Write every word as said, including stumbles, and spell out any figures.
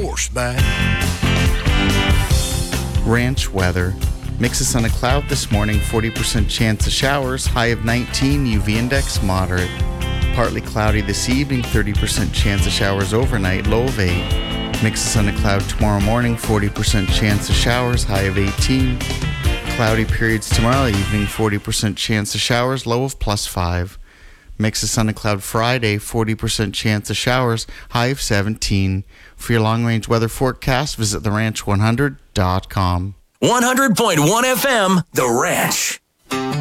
horseback. Ranch weather. Mix of sun and cloud this morning, forty percent chance of showers, high of nineteen, U V index moderate. Partly cloudy this evening, thirty percent chance of showers overnight, low of eight. Mix of sun and cloud tomorrow morning, forty percent chance of showers, high of eighteen. Cloudy periods tomorrow evening, forty percent chance of showers, low of plus five. Mix of sun and cloud Friday, forty percent chance of showers, high of seventeen. For your long-range weather forecast, visit the ranch one hundred dot com. one hundred point one F M, The Ranch.